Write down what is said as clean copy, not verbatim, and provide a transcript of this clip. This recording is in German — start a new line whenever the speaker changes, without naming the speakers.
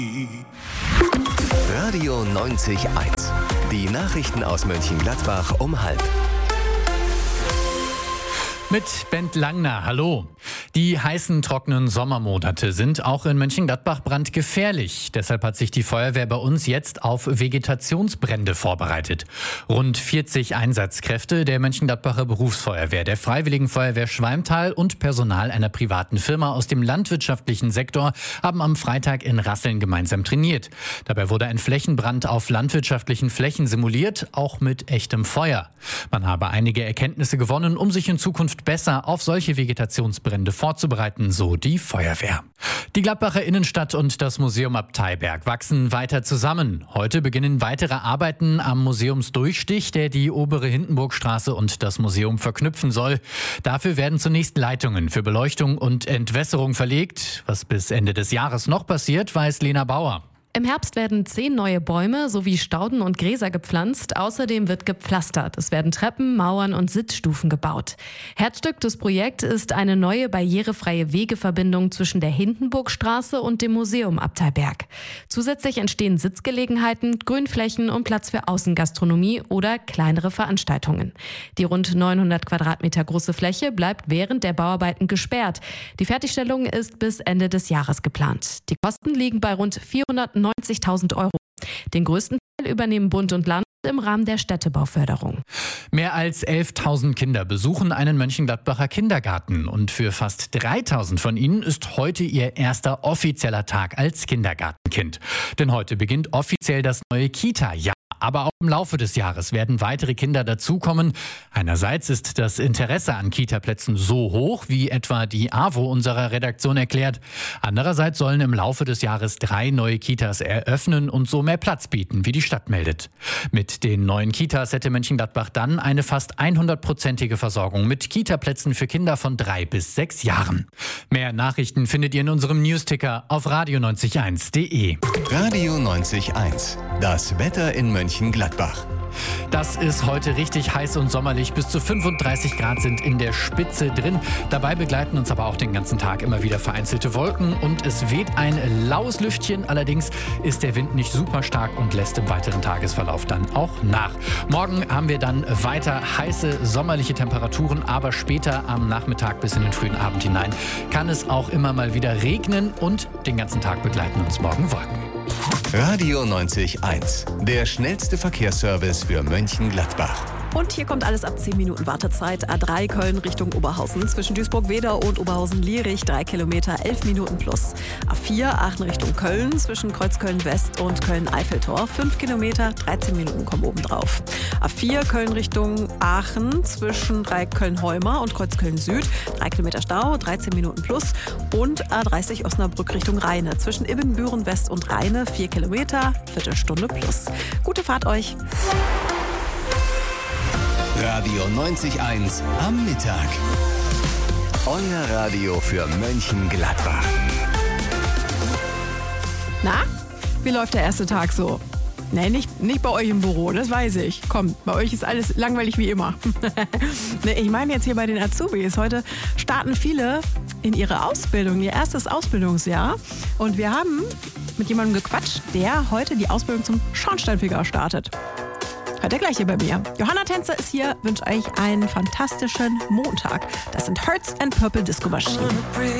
Radio 90.1. Die Nachrichten aus Mönchengladbach um 12:30.
Mit Bent Langner, hallo. Die heißen, trockenen Sommermonate sind auch in Mönchengladbach brandgefährlich. Deshalb hat sich die Feuerwehr bei uns jetzt auf Vegetationsbrände vorbereitet. Rund 40 Einsatzkräfte der Mönchengladbacher Berufsfeuerwehr, der Freiwilligen Feuerwehr Schwalmtal und Personal einer privaten Firma aus dem landwirtschaftlichen Sektor haben am Freitag in Rasseln gemeinsam trainiert. Dabei wurde ein Flächenbrand auf landwirtschaftlichen Flächen simuliert, auch mit echtem Feuer. Man habe einige Erkenntnisse gewonnen, um sich in Zukunft besser auf solche Vegetationsbrände vorzubereiten, so die Feuerwehr. Die Gladbacher Innenstadt und das Museum Abteiberg wachsen weiter zusammen. Heute beginnen weitere Arbeiten am Museumsdurchstich, der die obere Hindenburgstraße und das Museum verknüpfen soll. Dafür werden zunächst Leitungen für Beleuchtung und Entwässerung verlegt. Was bis Ende des Jahres noch passiert, weiß Lena Bauer.
Im Herbst werden 10 neue Bäume sowie Stauden und Gräser gepflanzt. Außerdem wird gepflastert. Es werden Treppen, Mauern und Sitzstufen gebaut. Herzstück des Projekts ist eine neue barrierefreie Wegeverbindung zwischen der Hindenburgstraße und dem Museum Abteiberg. Zusätzlich entstehen Sitzgelegenheiten, Grünflächen und Platz für Außengastronomie oder kleinere Veranstaltungen. Die rund 900 Quadratmeter große Fläche bleibt während der Bauarbeiten gesperrt. Die Fertigstellung ist bis Ende des Jahres geplant. Die Kosten liegen bei rund 490.000 Euro. Den größten Teil übernehmen Bund und Land im Rahmen der Städtebauförderung.
Mehr als 11.000 Kinder besuchen einen Mönchengladbacher Kindergarten und für fast 3.000 von ihnen ist heute ihr erster offizieller Tag als Kindergartenkind. Denn heute beginnt offiziell das neue Kita-Jahr. Aber auch im Laufe des Jahres werden weitere Kinder dazukommen. Einerseits ist das Interesse an Kita-Plätzen so hoch, wie etwa die AWO unserer Redaktion erklärt. Andererseits sollen im Laufe des Jahres 3 neue Kitas eröffnen und so mehr Platz bieten, wie die Stadt meldet. Mit den neuen Kitas hätte Mönchengladbach dann eine fast 100%ige Versorgung mit Kita-Plätzen für Kinder von 3 bis 6 Jahren. Mehr Nachrichten findet ihr in unserem Newsticker auf radio90.1.de.
Radio 90.1. Das Wetter in Mönchengladbach.
Das ist heute richtig heiß und sommerlich. Bis zu 35 Grad sind in der Spitze drin. Dabei begleiten uns aber auch den ganzen Tag immer wieder vereinzelte Wolken und es weht ein laues Lüftchen. Allerdings ist der Wind nicht super stark und lässt im weiteren Tagesverlauf dann auch nach. Morgen haben wir dann weiter heiße sommerliche Temperaturen, aber später am Nachmittag bis in den frühen Abend hinein kann es auch immer mal wieder regnen und den ganzen Tag begleiten uns morgen Wolken.
Radio 90.1. Der schnellste Verkehrsservice für Mönchengladbach.
Und hier kommt alles ab 10 Minuten Wartezeit. A3 Köln Richtung Oberhausen. Zwischen Duisburg-Wedau und Oberhausen-Lierich 3 Kilometer, 11 Minuten plus. A4 Aachen Richtung Köln. Zwischen Kreuzköln-West und Köln-Eiffeltor 5 Kilometer, 13 Minuten kommen oben drauf. A4 Köln Richtung Aachen. Zwischen Köln-Heumer und Kreuzköln-Süd 3 Kilometer Stau, 13 Minuten plus. Und A30 Osnabrück Richtung Rheine. Zwischen Ibbenbüren-West und Rheine 4 Kilometer, Viertelstunde plus. Gute Fahrt euch.
Radio 90.1 am Mittag. Euer Radio für Mönchengladbach.
Na, wie läuft der erste Tag so? Nee, nicht bei euch im Büro, das weiß ich. Komm, bei euch ist alles langweilig wie immer. Nee, ich meine jetzt hier bei den Azubis. Heute starten viele in ihre Ausbildung, ihr erstes Ausbildungsjahr. Und wir haben mit jemandem gequatscht, der heute die Ausbildung zum Schornsteinfeger startet. Hört ihr gleich hier bei mir. Johanna Tänzer ist hier, wünsche euch einen fantastischen Montag. Das sind Hearts and Purple Disco Machine.